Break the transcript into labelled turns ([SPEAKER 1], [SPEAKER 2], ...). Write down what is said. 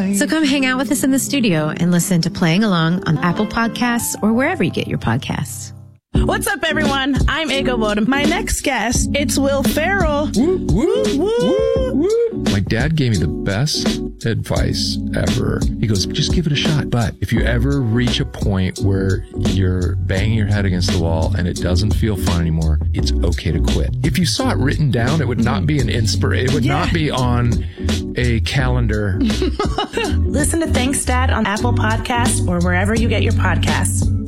[SPEAKER 1] So come hang out with us in the studio and listen to Playing Along on Apple Podcasts or wherever you get your podcasts.
[SPEAKER 2] What's up, everyone? I'm Ego Bodum. My next guest, it's Will Ferrell.
[SPEAKER 3] Woo, woo, woo, woo. My dad gave me the best advice ever. He goes, just give it a shot. But if you ever reach a point where you're banging your head against the wall and it doesn't feel fun anymore, it's okay to quit. If you saw it written down, it would not be an inspiration. It would not be on a calendar.
[SPEAKER 2] Listen to Thanks, Dad on Apple Podcasts or wherever you get your podcasts.